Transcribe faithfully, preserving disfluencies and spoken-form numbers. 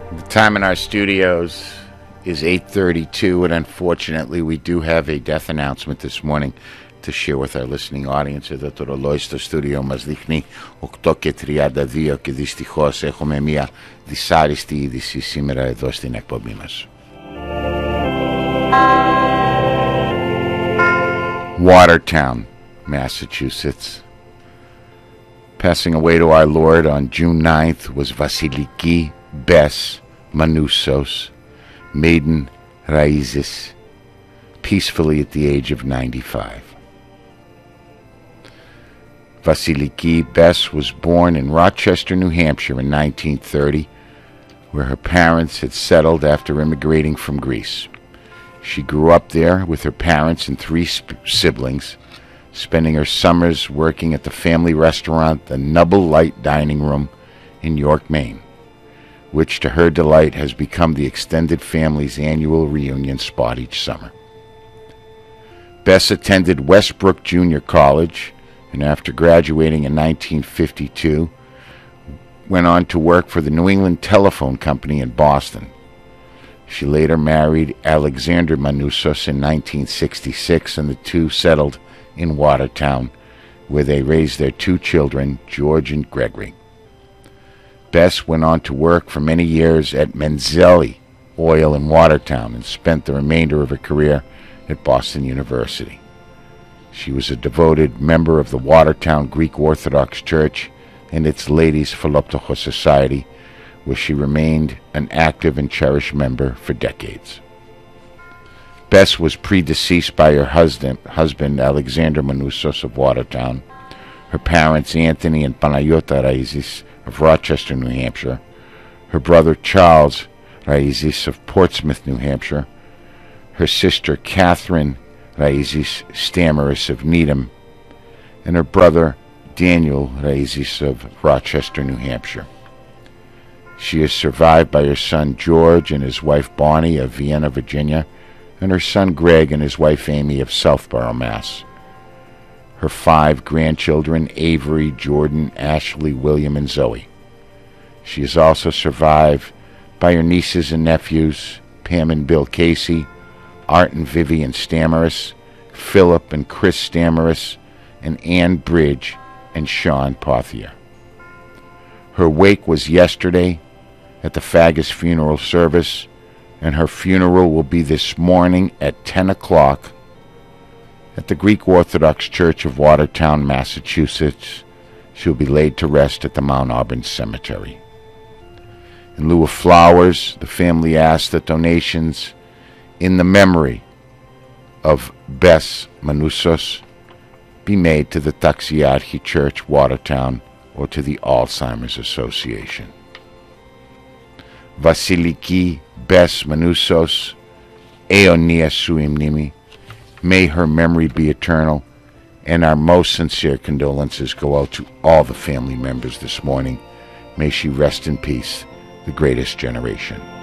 The time in our studios is eight thirty-two, and unfortunately we do have a death announcement this morning to share with our listening audience. Εδώ το ρολόι στο στούντιο μας δείχνει οκτώ και τριάντα δύο και δυστυχώς έχουμε μια δυσάρεστη είδηση σήμερα εδώ στην εκπομπή μας. Watertown, Massachusetts. Passing away to our Lord on June ninth was Vasiliki Bess Manoussos, maiden Raizis, peacefully at the age of ninety-five. Vasiliki Bess was born in Rochester, New Hampshire in nineteen thirty, where her parents had settled after immigrating from Greece. She grew up there with her parents and three sp- siblings, spending her summers working at the family restaurant, the Nubble Light Dining Room in York, Maine, which to her delight has become the extended family's annual reunion spot each summer. Bess attended Westbrook Junior College, and after graduating in nineteen fifty-two, went on to work for the New England Telephone Company in Boston. She later married Alexander Manoussos in nineteen sixty-six, and the two settled in Watertown, where they raised their two children, George and Gregory. Bess went on to work for many years at Menzelli Oil in Watertown and spent the remainder of her career at Boston University. She was a devoted member of the Watertown Greek Orthodox Church and its Ladies Philoptochos Society, where she remained an active and cherished member for decades. Bess was predeceased by her husband, husband Alexander Manoussos of Watertown, her parents Anthony and Panayota Raizis of Rochester, New Hampshire, her brother Charles Raizis of Portsmouth, New Hampshire, her sister Catherine Raizis Stamaris of Needham, and her brother Daniel Raizis of Rochester, New Hampshire. She is survived by her son George and his wife Bonnie of Vienna, Virginia, and her son Greg and his wife Amy of Southborough, Mass. Her five grandchildren, Avery, Jordan, Ashley, William, and Zoe. She is also survived by her nieces and nephews, Pam and Bill Casey, Art and Vivian Stamaris, Philip and Chris Stamaris, and Ann Bridge and Sean Pothier. Her wake was yesterday at the Fagus funeral service, and her funeral will be this morning at ten o'clock at the Greek Orthodox Church of Watertown, Massachusetts. She'll be laid to rest at the Mount Auburn Cemetery. In lieu of flowers, the family asked that donations in the memory of Bess Manoussos be made to the Taxiarchi Church, Watertown, or to the Alzheimer's Association. Vasiliki Bess Manoussos, Eonia sui mnimi. May her memory be eternal, and our most sincere condolences go out to all the family members this morning. May she rest in peace, the greatest generation.